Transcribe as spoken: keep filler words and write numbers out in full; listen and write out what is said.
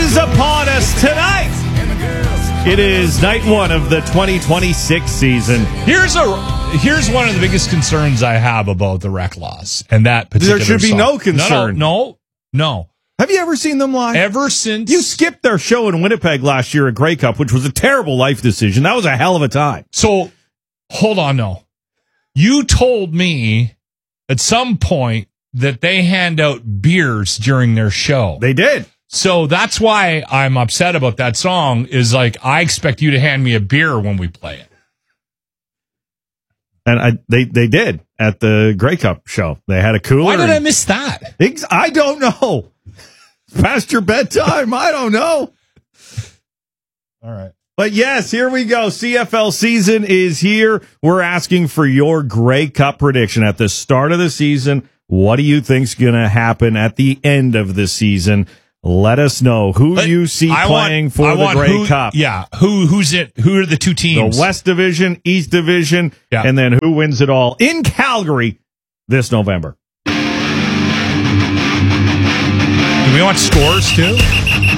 is upon us tonight. It is night one of the twenty twenty-six season. Here's a here's one of the biggest concerns I have about the rec laws and that particular There should be song. no concern. No, no, no. Have you ever seen them live? Ever since You skipped their show in Winnipeg last year at Grey Cup, which was a terrible life decision. That was a hell of a time. So, hold on, no. You told me at some point that they hand out beers during their show. They did. So that's why I'm upset about that song is like, I expect you to hand me a beer when we play it. And I, they, they did at the Grey Cup show. They had a cooler. Why did I miss that? I don't know. Past your bedtime. I don't know. All right. But yes, here we go. C F L season is here. We're asking for your Grey Cup prediction at the start of the season. What do you think's going to happen at the end of the season? Let us know who But you see I playing want, for I the want Grey who, Cup. Yeah, who who's it? Who are the two teams? The West Division, East Division, yeah. and then who wins it all in Calgary this November. Do we want scores too?